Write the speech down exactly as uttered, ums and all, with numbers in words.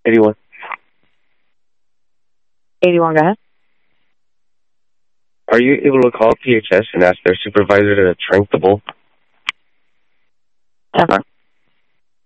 eighty-one. eighty-one, go ahead. Are you able to call P H S and ask their supervisor to trank the bull? ten four.